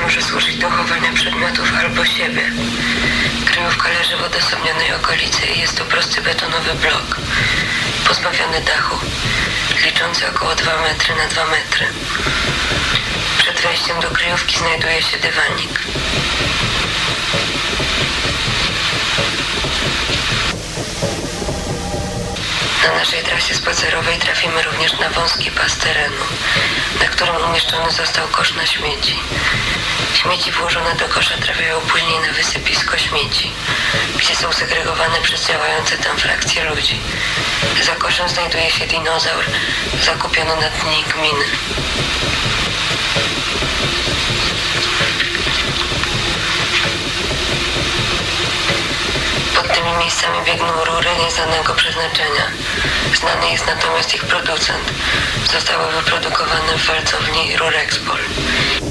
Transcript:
może służyć do chowania przedmiotów albo siebie. Kryjówka leży w odosobnionej okolicy i jest to prosty betonowy blok, pozbawiony dachu, liczący około 2 metry na 2 metry. Przed wejściem do kryjówki znajduje się dywanik. Na naszej trasie spacerowej trafimy również na wąski pas terenu, na którym umieszczony został kosz na śmieci. Śmieci włożone do kosza trafiają później na wysypisko śmieci, gdzie są segregowane przez działające tam frakcje ludzi. Za koszem znajduje się dinozaur zakupiony na dni gminy. Pod tymi miejscami biegną rury nieznanego przeznaczenia. Znany jest natomiast ich producent. Zostały wyprodukowane w walcowni Rurexpol.